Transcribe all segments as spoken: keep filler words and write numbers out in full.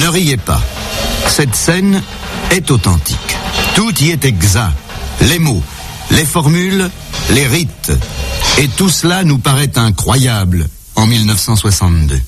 riez pas. Cette scène est authentique. Tout y est exact. Les mots, les formules, les rites. Et tout cela nous paraît incroyable en mille neuf cent soixante-deux.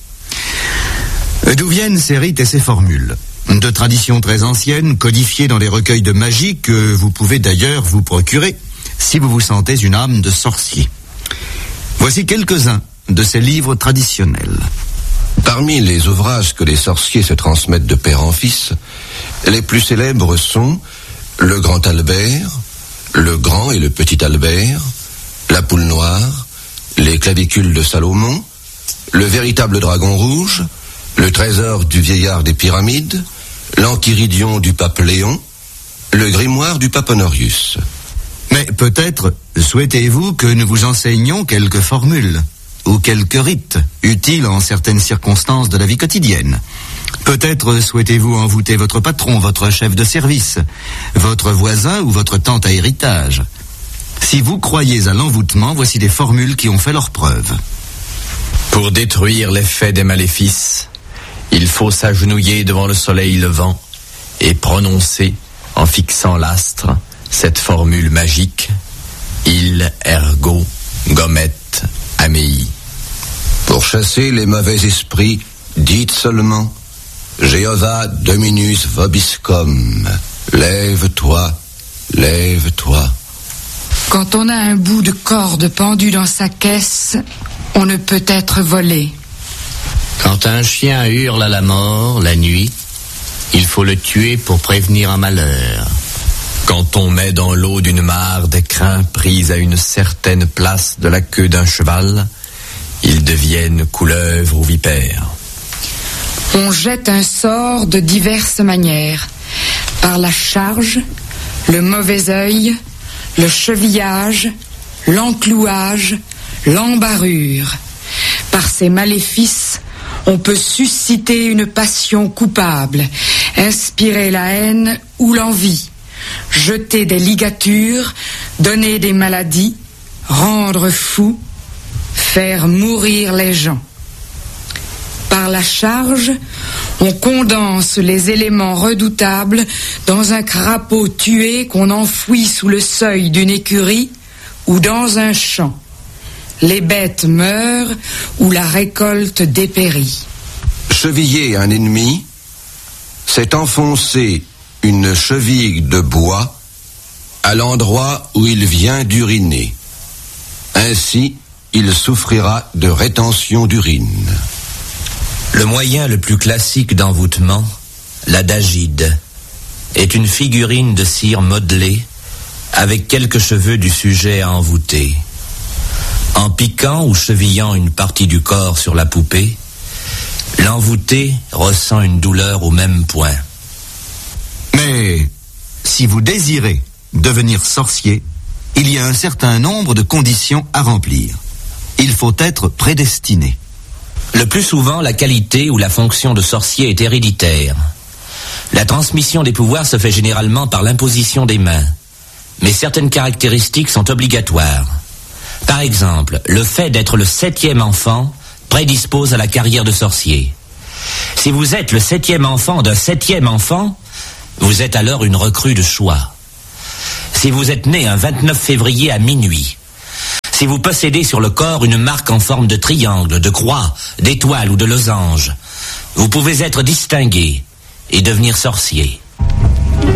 D'où viennent ces rites et ces formules ? De traditions très anciennes, codifiées dans les recueils de magie que vous pouvez d'ailleurs vous procurer si vous vous sentez une âme de sorcier. Voici quelques-uns de ces livres traditionnels. Parmi les ouvrages que les sorciers se transmettent de père en fils, les plus célèbres sont Le Grand Albert, Le Grand et le Petit Albert, La Poule Noire, Les Clavicules de Salomon, Le Véritable Dragon Rouge, Le Trésor du Vieillard des Pyramides, L'Enchiridion du Pape Léon, Le Grimoire du Pape Honorius. Mais peut-être souhaitez-vous que nous vous enseignions quelques formules ou quelques rites utiles en certaines circonstances de la vie quotidienne. Peut-être souhaitez-vous envoûter votre patron, votre chef de service, votre voisin ou votre tante à héritage. Si vous croyez à l'envoûtement, voici des formules qui ont fait leur preuve. Pour détruire l'effet des maléfices, il faut s'agenouiller devant le soleil levant et prononcer, en fixant l'astre, cette formule magique, Il ergo gomet amei. Pour chasser les mauvais esprits, dites seulement Jéhovah Dominus vobiscum. Lève-toi, lève-toi. Quand on a un bout de corde pendu dans sa caisse, on ne peut être volé. Quand un chien hurle à la mort la nuit, il faut le tuer pour prévenir un malheur. Quand on met dans l'eau d'une mare des crins prises à une certaine place de la queue d'un cheval, ils deviennent couleuvres ou vipères. On jette un sort de diverses manières. Par la charge, le mauvais œil, le chevillage, l'enclouage, l'embarrure. Par ces maléfices, on peut susciter une passion coupable, inspirer la haine ou l'envie, jeter des ligatures, donner des maladies, rendre fou, faire mourir les gens. Par la charge, on condense les éléments redoutables dans un crapaud tué qu'on enfouit sous le seuil d'une écurie ou dans un champ. Les bêtes meurent ou la récolte dépérit. Cheviller un ennemi, c'est enfoncer une cheville de bois à l'endroit où il vient d'uriner. Ainsi, il souffrira de rétention d'urine. Le moyen le plus classique d'envoûtement, l'adagide, est une figurine de cire modelée avec quelques cheveux du sujet à envoûter. En piquant ou chevillant une partie du corps sur la poupée, l'envoûté ressent une douleur au même point. Mais si vous désirez devenir sorcier, il y a un certain nombre de conditions à remplir. Il faut être prédestiné. Le plus souvent, la qualité ou la fonction de sorcier est héréditaire. La transmission des pouvoirs se fait généralement par l'imposition des mains, mais certaines caractéristiques sont obligatoires. Par exemple, le fait d'être le septième enfant prédispose à la carrière de sorcier. Si vous êtes le septième enfant d'un septième enfant, vous êtes alors une recrue de choix. Si vous êtes né un vingt-neuf février à minuit, si vous possédez sur le corps une marque en forme de triangle, de croix, d'étoile ou de losange, vous pouvez être distingué et devenir sorcier.